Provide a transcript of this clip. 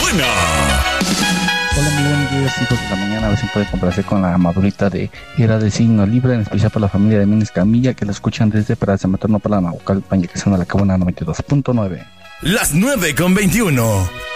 buena. Hola, muy buenos días, hijos de la mañana. A ver si puede complacer con la madurita de Era de Signo Libre, en especial para la familia de Mines Camilla, que la escuchan desde Plaza Materno para la Naucalpan y que son a la Cabana 92.9. Las 9:21.